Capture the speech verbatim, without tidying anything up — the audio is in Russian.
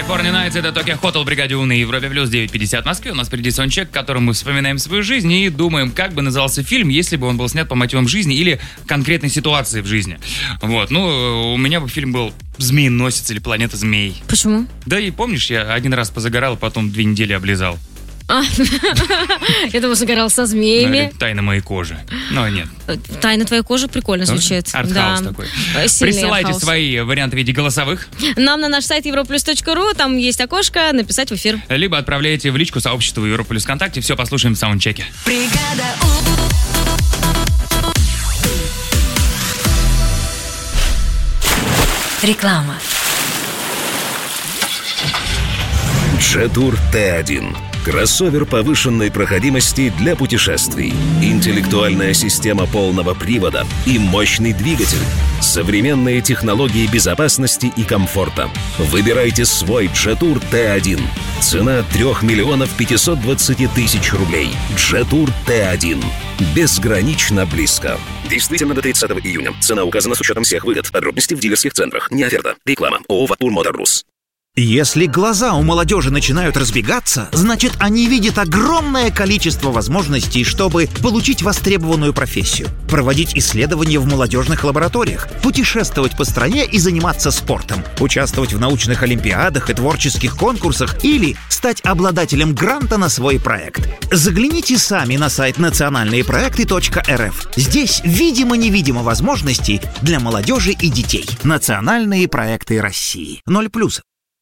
California Nights, это Tokyo Hotel, бригаде У на Европе Плюс, девять пятьдесят в Москве. У нас впереди саундчек, в котором мы вспоминаем свою жизнь и думаем, как бы назывался фильм, если бы он был снят по мотивам жизни или конкретной ситуации в жизни. Вот, ну, у меня бы фильм был «Змееносец» или «Планета змей». Почему? Да и помнишь, я один раз позагорал, потом две недели облизал. А, я думал, загорал со змеями. Тайна моей кожи. Но нет. Тайна твоей кожи прикольно звучит. Артхаус такой. Присылайте свои варианты в виде голосовых. Нам на наш сайт европлюс точка ру, там есть окошко «Написать в эфир». Либо отправляйте в личку сообществу Европлюс ВКонтакте. Все послушаем в саундчеке. Бригада У. Реклама. Jetour Т один. Кроссовер повышенной проходимости для путешествий. Интеллектуальная система полного привода и мощный двигатель. Современные технологии безопасности и комфорта. Выбирайте свой Jetour Т один. Цена три миллиона пятьсот двадцать тысяч рублей. Jetour Т один. Безгранично близко. Действительно до тридцатого июня. Цена указана с учетом всех выгод. Подробности в дилерских центрах. Не оферта. Реклама. ООО «Ватур Моторрус». Если глаза у молодежи начинают разбегаться, значит, они видят огромное количество возможностей, чтобы получить востребованную профессию, проводить исследования в молодежных лабораториях, путешествовать по стране и заниматься спортом, участвовать в научных олимпиадах и творческих конкурсах или стать обладателем гранта на свой проект. Загляните сами на сайт национальные проекты точка эр эф. Здесь видимо-невидимо возможностей для молодежи и детей. Национальные проекты России. ноль плюс.